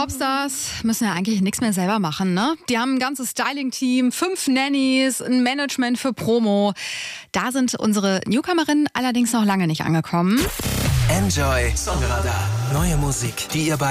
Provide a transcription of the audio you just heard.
Popstars müssen ja eigentlich nichts mehr selber machen, ne? Die haben ein ganzes Styling-Team, 5 Nannies, ein Management für Promo. Da sind unsere Newcomerinnen allerdings noch lange nicht angekommen. Enjoy Songradar. Neue Musik, die ihr bei